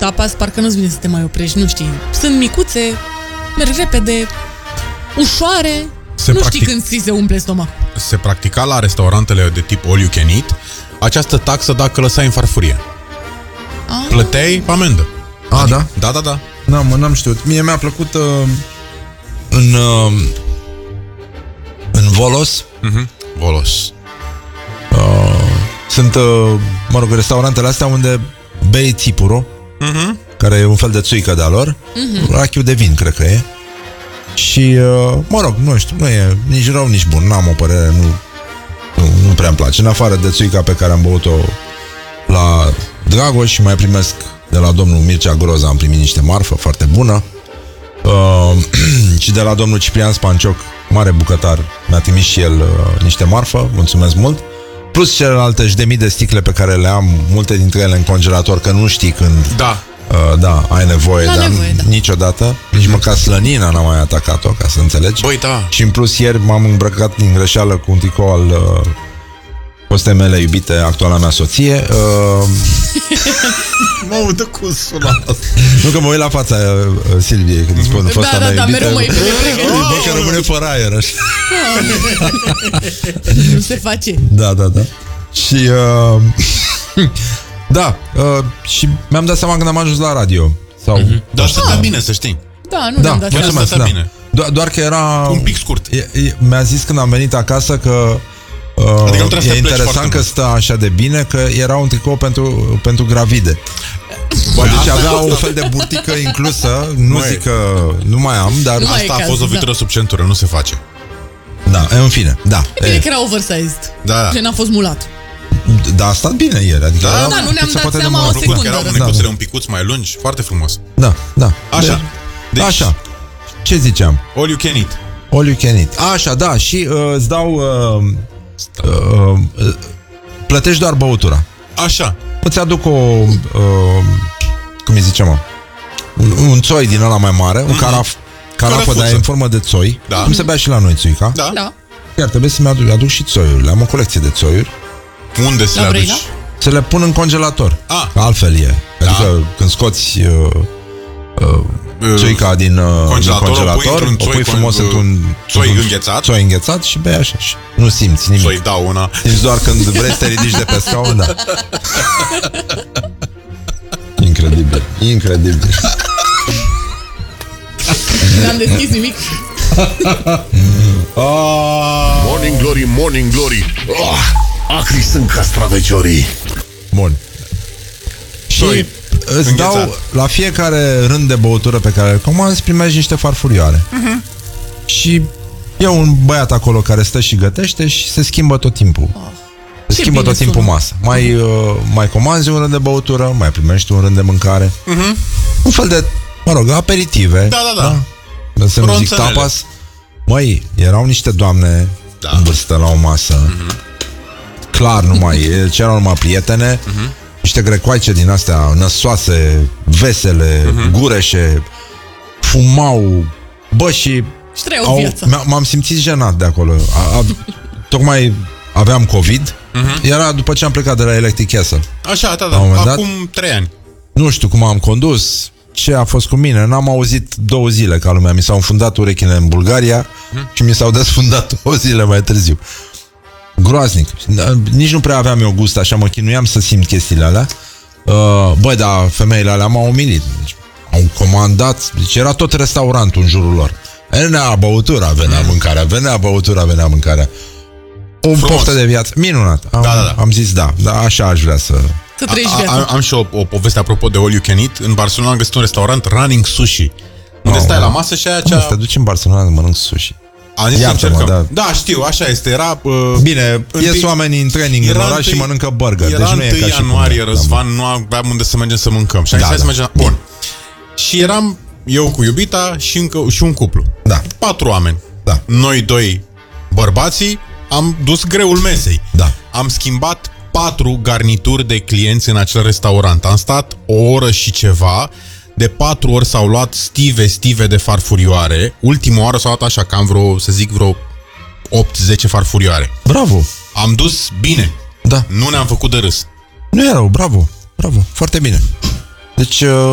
tapas, parcă nu-ți vine să te mai oprești, nu știi. Sunt micuțe, merg repede, ușoare, știi când ți se umple stomacul. Se practica la restaurantele de tip all you can eat această taxă dacă lăsai în farfurie. Plăteai amendă. Da? Da. N-am știut. Mie mi-a plăcut în Volos. Volos. Sunt, restaurantele astea unde bei țipuro, care e un fel de țuică de-a lor, rachiu de vin, cred că e. Și, nu știu, nu e nici rău, nici bun. N-am o părere, nu prea îmi place. În afară de țuica pe care am băut-o la Dragoș și mai primesc de la domnul Mircea Groza, am primit niște marfă foarte bună. Și de la domnul Ciprian Spancioc, mare bucătar, mi-a trimis și el niște marfă, mulțumesc mult. Plus celelalte și de mii de sticle pe care le am, multe dintre ele în congelator, că nu știi când ai nevoie, dar niciodată, nici măcar slănina n-am mai atacat-o, ca să înțelegi. Băi, da. Și în plus ieri m-am îmbrăcat din greșeală cu un tricou al fostei mele iubite, actuala mea soție. Mă udă cum sună. Nu că mă uit la fața Silviei când îi spun fosta mea iubită. mereu mai bine. Bă, că rămâne fără aer așa. Nu se face. Da. Și și mi-am dat seama când am ajuns la radio. Dar stătea bine, să știi. Da, nu ne-am dat seama. Stătea bine. Doar că era un pic scurt. Mi-a zis când am venit acasă că adică e interesant că stă așa de bine, că era un tricou pentru gravide. Deci avea un fel de burtică inclusă. Nu zic că nu mai am, dar asta a fost o vitură sub centură, nu se face. Da, în fine, da. Bine că era oversized. Da. Și n-a fost mulat. Da, a stat bine ieri. Adică nu ne-am dat seama o secundă. Erau mânecuțele un picuț mai lungi, foarte frumos. Da. Așa. Așa. Ce ziceam? All you can eat. All you can eat. Așa, da, și îți dau plătești doar băutura. Așa. Îți aduc cum îi zicem, un țoi din ăla mai mare, un carafă, dar în formă de țoi. Cum se bea și la noi țuica. Da. Iar trebuie să-mi aduc și țoiurile. Am o colecție de țoiuri. Unde să le aduci? Să le pun în congelator. Altfel e. Adică când scoți țuica din congelator, o pui frumos într-un țoi înghețat și bei așa. Nu simți nimic. Țoi dau una. Simți doar când vrei să te ridici de pe scaun, da. Incredibil. N-am deschis nimic. Morning glory. Acri sunt castraveciorii. Bun. Și îți dau la fiecare rând de băutură pe care îl comanzi, primești niște farfurioare. Și e un băiat acolo care stă și gătește și se schimbă tot timpul. Se schimbă tot timpul masa. Mai comanzi un rând de băutură, mai primești un rând de mâncare. Un fel de, aperitive. Da. Să nu zic tapas. Măi, erau niște doamne în vârstă la o masă. Clar, erau numai prietene. Niște grecoaice din astea năsoase, vesele, gureșe, fumau. Bă, și m-am simțit jenat de acolo. Tocmai aveam COVID. Era după ce am plecat de la Electric Castle. Așa, acum 3 ani. Nu știu cum am condus, ce a fost cu mine. N-am auzit 2 zile ca lumea. Mi s-au înfundat urechile în Bulgaria și mi s-au desfundat 2 zile mai târziu. Groaznic. Nici nu prea aveam eu gust, așa mă chinuiam să simt chestiile alea. Băi, dar femeile alea m-au umilit. Deci, au comandat, deci era tot restaurantul în jurul lor. Venea băutura, venea mâncarea. Venea băutura, venea mâncarea. O poftă de viață. Minunat. Am zis da, așa aș vrea să trăiești viața. Am și o poveste apropo de all you can eat. În Barcelona am găsit un restaurant, Running Sushi, unde stai la masă și aia Cum să te duci în Barcelona să mănânci sushi? Am zis să încercăm. Da, știu, așa este. Era bine, ies oamenii în training în oraș și mănâncă burger. Era deci nu e ca 1 ianuarie, Răzvan, nu aveam unde să mergem să mâncăm. Și am zis să mergem. Bun. Și eram eu cu iubita și un cuplu. 4 oameni. Noi 2 bărbații am dus greul mesei. Am schimbat 4 garnituri de clienți în acel restaurant. Am stat o oră și ceva. De 4 ori s-au luat stive de farfurioare. Ultima oară s-au luat așa, cam vreo 8-10 farfurioare. Bravo! Am dus bine. Nu ne-am făcut de râs. Nu e rău, bravo. Foarte bine. Deci